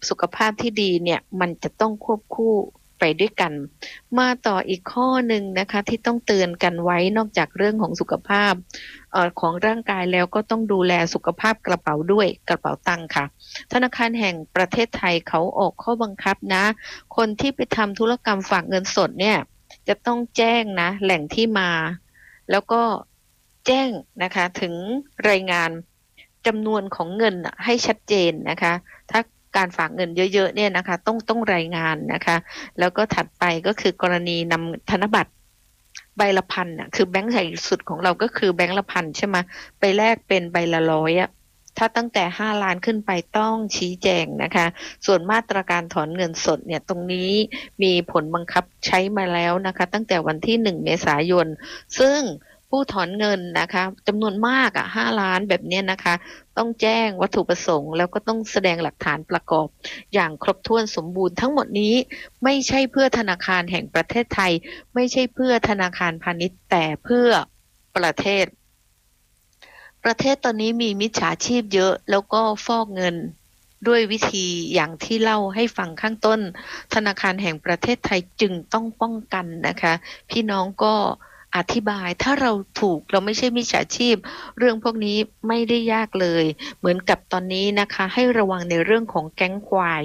สุขภาพที่ดีเนี่ยมันจะต้องควบคู่ไปด้วยกันมาต่ออีกข้อหนึ่งนะคะที่ต้องเตือนกันไว้นอกจากเรื่องของสุขภาพของร่างกายแล้วก็ต้องดูแลสุขภาพกระเป๋าด้วยกระเป๋าตังค์ค่ะธนาคารแห่งประเทศไทยเขาออกข้อบังคับนะคนที่ไปทำธุรกรรมฝากเงินสดเนี่ยจะต้องแจ้งนะแหล่งที่มาแล้วก็แจ้งนะคะถึงรายงานจำนวนของเงินให้ชัดเจนนะคะถ้าการฝากเงินเยอะๆเนี่ยนะคะต้องรายงานนะคะแล้วก็ถัดไปก็คือกรณีนำธนบัตรใบละพันอ่ะคือแบงค์ใหญ่สุดของเราก็คือแบงค์ละพันใช่ไหมไปแลกเป็นใบละร้อยอ่ะถ้าตั้งแต่5 ล้านขึ้นไปต้องชี้แจงนะคะส่วนมาตรการถอนเงินสดเนี่ยตรงนี้มีผลบังคับใช้มาแล้วนะคะตั้งแต่วันที่1 เมษายนซึ่งผู้ถอนเงินนะคะจำนวนมาก5 ล้านแบบนี้นะคะต้องแจ้งวัตถุประสงค์แล้วก็ต้องแสดงหลักฐานประกอบอย่างครบถ้วนสมบูรณ์ทั้งหมดนี้ไม่ใช่เพื่อธนาคารแห่งประเทศไทยไม่ใช่เพื่อธนาคารพาณิชย์แต่เพื่อประเทศตอนนี้มีมิจฉาชีพเยอะแล้วก็ฟอกเงินด้วยวิธีอย่างที่เล่าให้ฟังข้างต้นธนาคารแห่งประเทศไทยจึงต้องป้องกันนะคะพี่น้องก็อธิบายถ้าเราถูกเราไม่ใช่มิจฉาชีพเรื่องพวกนี้ไม่ได้ยากเลยเหมือนกับตอนนี้นะคะให้ระวังในเรื่องของแก๊งควาย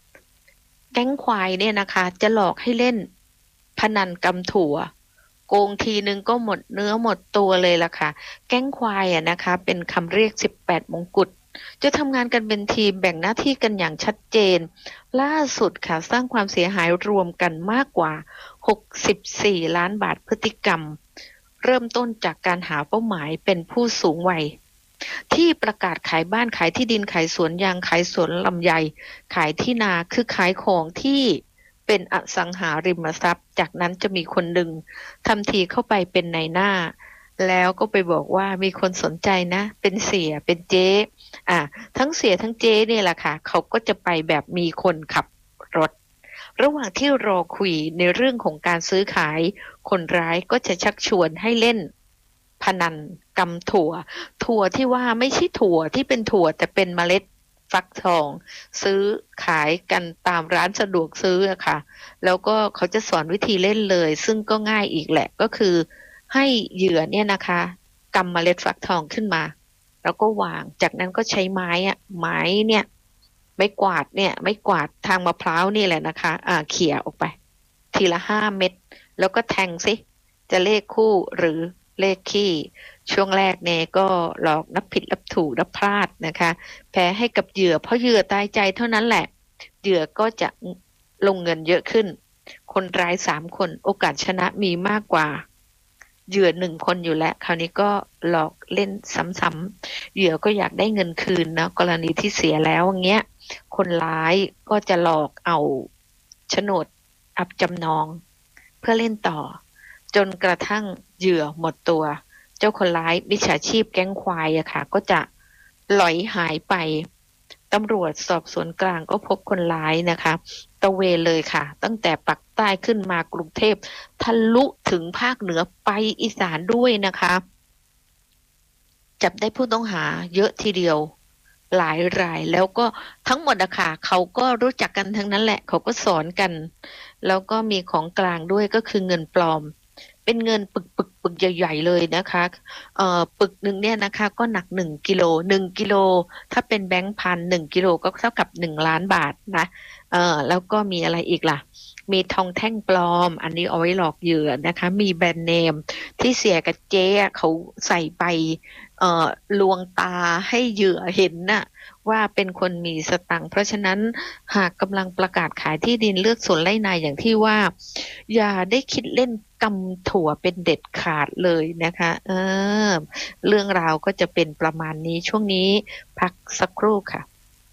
เนี่ยนะคะจะหลอกให้เล่นพนันกำถั่วโกงทีนึงก็หมดเนื้อหมดตัวเลยล่ะค่ะแก๊งควายนะคะเป็นคำเรียก18 มงกุฎจะทำงานกันเป็นทีมแบ่งหน้าที่กันอย่างชัดเจนล่าสุดค่ะสร้างความเสียหายรวมกันมากกว่า64 ล้านบาทพฤติกรรมเริ่มต้นจากการหาเป้าหมายเป็นผู้สูงวัยที่ประกาศขายบ้านขายที่ดินขายสวนยางขายสวนลำไยขายที่นาคือขายของที่เป็นอสังหาริมทรัพย์จากนั้นจะมีคนหนึ่งทำทีเข้าไปเป็นนายหน้าแล้วก็ไปบอกว่ามีคนสนใจนะเป็นเสียเป็นเจ๊ทั้งเสียทั้งเจ๊เนี่ยแหละค่ะเขาก็จะไปแบบมีคนขับรถระหว่างที่รอคุยในเรื่องของการซื้อขายคนร้ายก็จะชักชวนให้เล่นพนันกำถั่วที่ว่าไม่ใช่ถั่วที่เป็นถั่วแต่เป็นเมล็ดฟักทองซื้อขายกันตามร้านสะดวกซื้ออะค่ะแล้วก็เขาจะสอนวิธีเล่นเลยซึ่งก็ง่ายอีกแหละก็คือให้เหยื่อเนี่ยนะคะกำเมล็ดฟักทองขึ้นมาแล้วก็วางจากนั้นก็ใช้ไม้เนี่ยไม้กวาดเนี่ยไม้กวาดทางมะพร้าวนี่แหละนะคะเขี่ยออกไปทีละ5 เม็ดแล้วก็แทงสิจะเลขคู่หรือเลขคี่ช่วงแรกเนี่ยก็หลอกนับผิดนับถูกนับพลาดนะคะแพ้ให้กับเหยื่อเพราะเหยื่อตายใจเท่านั้นแหละเหยื่อก็จะลงเงินเยอะขึ้นคนร้าย3 คนโอกาสชนะมีมากกว่าเหยื่อ1 คนอยู่แล้วคราวนี้ก็หลอกเล่นซ้ำๆเหยื่อก็อยากได้เงินคืนนะกรณีที่เสียแล้วอย่างเงี้ยคนร้ายก็จะหลอกเอาโฉนดอับจำนองเพื่อเล่นต่อจนกระทั่งเหยื่อหมดตัวเจ้าคนร้ายมิจฉาชีพแก๊งควายอะค่ะก็จะหลอยหายไปตำรวจสอบสวนกลางก็พบคนร้ายนะคะตระเวนเลยค่ะตั้งแต่ปักใต้ขึ้นมากรุงเทพทะลุถึงภาคเหนือไปอีสานด้วยนะคะจับได้ผู้ต้องหาเยอะทีเดียวหลายรายแล้วก็ทั้งหมดอะค่ะเขาก็รู้จักกันทั้งนั้นแหละเขาก็สอนกันแล้วก็มีของกลางด้วยก็คือเงินปลอมเป็นเงินปึกใหญ่ๆเลยนะคะปึกหนึ่งเนี่ยนะคะก็หนัก1 กิโล1 กิโลถ้าเป็นแบงค์พัน1 กิโลก็เท่ากับ1 ล้านบาทนะแล้วก็มีอะไรอีกล่ะมีทองแท่งปลอมอันนี้เอาไว้หลอกเหยื่อนะคะมีแบรนด์เนมที่เสียกับเจ๊เขาใส่ไปลวงตาให้เหยื่อเห็นน่ะว่าเป็นคนมีสตังค์เพราะฉะนั้นหากกำลังประกาศขายที่ดินเลือกสวนไร่นาอย่างที่ว่าอย่าได้คิดเล่นกำถั่วเป็นเด็ดขาดเลยนะคะเรื่องราวก็จะเป็นประมาณนี้ช่วงนี้พักสักครู่ค่ะ